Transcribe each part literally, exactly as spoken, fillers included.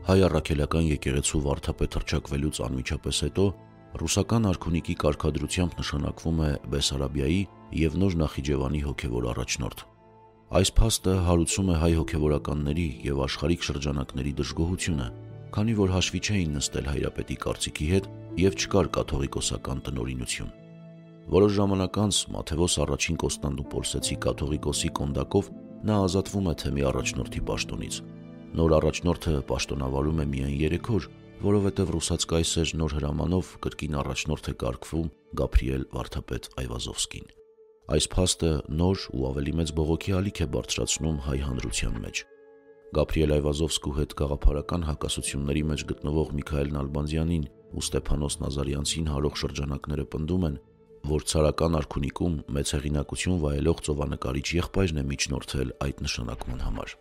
Հայ առաքելական եկեղեցու վարդապետ հռչակվելուց անմիջապես հետո ռուսական արքունիքի կարգադրությամբ նշանակվում է Բեսարաբիայի և Նոր Նախիջևանի հոգևոր առաջնորդ։ Այս փաստը հարուցում է հայ հոգևորականների և աշխարհիկ շրջանակների դժգոհությունը, քանի որ հաշվի չէին նստել հայրապետի կարծիքի հետ և չկար կաթողիկոսական տնօրինություն։ Որոշ ժամանակ անց Մաթեոս առաջին Կոստանդնուպոլսեցի կաթողիկոսի կոնդակով նա ազատվում է թեմի առաջնորդի պաշտոնից։ Նոր առաջնորդը պաշտոնավարում է միայն երեք օր, որովհետև ռուսաց կայսեր նոր հրամանով կրկին առաջնորդ է կարգվում Գաբրիել վարդապետ Այվազովսկին։ Այս փաստը նոր ու ավելի մեծ բողոքի ալիք է բարձրացնում հայ հանրության մեջ։ Գաբրիել Այվազովսկու հետ գաղափարական հակասությունների մեջ գտնվող Միքայել Նալբանդյանին ու Ստեփանոս Նազարյանցին հարող շրջանակները պնդում են, որ ցարական արքունիքում մեծ հեղինակություն վայելող ծովանկարիչ եղբայրն է միջնորդել այդ նշանակման համար։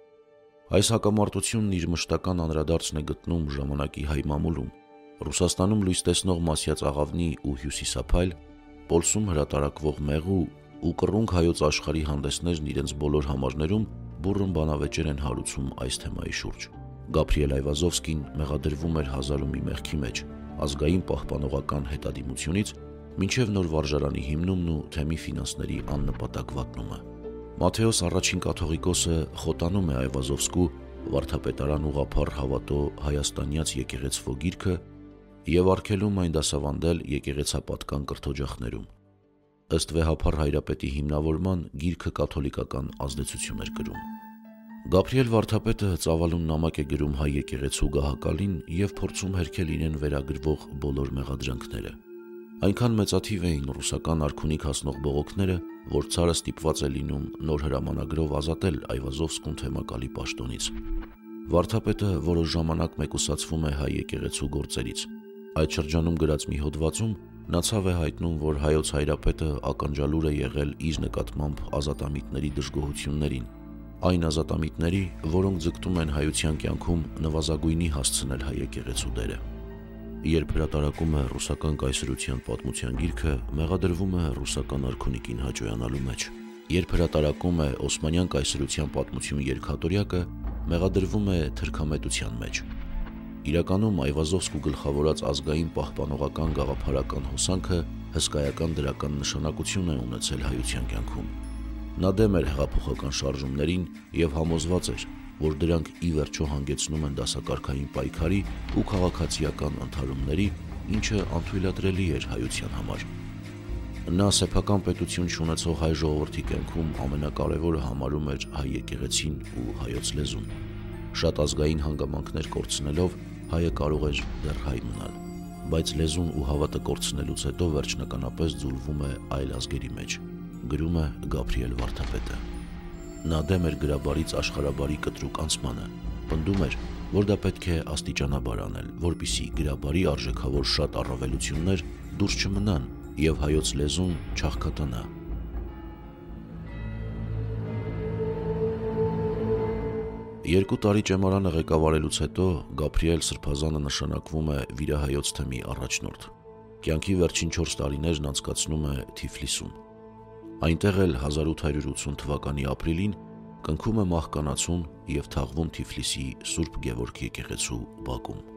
Այս հակամարտությունն իր մշտական անդրադարձն է գտնում ժամանակի հայ մամուլում, Ռուսաստանում լույս տեսնող Մասյաց աղավնի ու Հյուսիսափայլ, Պոլսում հրատարակվող Մեղու ու կռունկ հայոց աշխարհի հանդեսներն իրենց բոլոր համարներում բուռն բանավեճեր են հարուցում այս թեմայի շուրջ։ Գաբրիել Այվազովսկին մեղադրվում էր հազար ու մի մեղքի մեջ, ազգային պահպանողական հետադիմությունից մինչև նոր վարժարանի հիմնումն ու թեմի ֆինանսների աննպատակ վատնումը։ Մաթեոս առաջին կաթողիկոսը խոտանում է Այվազովսկու վարդապետարան ուղղափառ հավատո հայաստանյաց եկեղեցվո գիրքը և արգելում այն դասավանդել եկեղեցապատկան կրթօջախներում։ Ըստ վեհափառ հայրապետի հիմնավորման գիրքը կաթոլիկական ազդեցություն էր կրում։ Գաբրիել վարդապետը ծավալուն նամակ է գրում հայ եկեղեցու գահակալին և փորձում հերքել իրեն վերագրվող բոլոր մեղադրանքները։ Այնքան մեծաթիվ էին ռուսական արքունիք հասնող բողոքները, որ ցարը ստիպված է լինում նոր հրամանագրով ազատել Այվազովսկուն թեմակալի պաշտոնից։ Վարդապետը որոշ ժամանակ մեկուսացվում է հայ եկեղեցու գործերից։ Այդ շրջանում գրած մի հոդվածում նա ցավ է հայտնում, որ հայոց հայրապետը ականջալուր է եղել իր նկատմամբ ազատամիտների դժգոհություններին, այն ազատամիտների, որոնք ձգտում են հայության կյանքում նվազագույնի հասցնել հայ եկեղեցու դերը։ Երբ հրատարակում է ռուսական կայսրության պատմության գիրքը, մեղադրվում է ռուսական արքունիքին հաճոյանալու մեջ։ Երբ հրատարակում է Օսմանյան կայսրության պատմություն երգատորյակը, մեղադրվում է թրքամետության մեջ։ Իրականում Այվազովսկու գլխավորած ազգային պահպանողական գաղափարական հոսանքը հսկայական դրական նշանակություն է ունեցել հայության կյանքում։ Նա դեմ էր հեղափոխական շարժումներին և համոզված էր, որ դրանք ի վերջո հանգեցնում են դասակարգային պայքարի ու քաղաքացիական ընդհարումների, ինչը անթույլատրելի էր հայության համար։ Նա սեփական պետություն չունեցող հայ ժողովրդի կյանքում ամենակարևորը համարում էր հայ եկեղեցին ու հայոց լեզուն։ Շատ ազգային հանգամանքներ կորցնելով հայը կարող էր դեռ հայ մնալ, բայց լեզուն ու հավատը կորցնելուց հետո վերջնականապես ձուլվում է այլ ազգերի մեջ, գրում է Գաբրիել վարդապետը։ Նա դեմ էր գրաբարից աշխարհաբարի կտրուկ անցմանը, պնդում էր, որ դա պետք է աստիճանաբար անել, որպեսզի գրաբարի արժեքավոր շատ առավելություններ դուրս չմնան և հայոց լեզուն չաղքատանա։ Երկու տարի ճեմարանը ղեկավարելուց հետո Գաբրիել սրբազանը նշանակվում է վիրահայոց թեմի առաջնորդ։ Կյանքի վերջին չորս տարիներն անցկացնում է Թիֆլիսում։ Այնտեղ էլ հազար ութ հարյուր ութսուն թվականի ապրիլին կնքում է մահկանացուն և թաղվում Թիֆլիսի Սուրբ Գևորգ եկեղեցու բակում։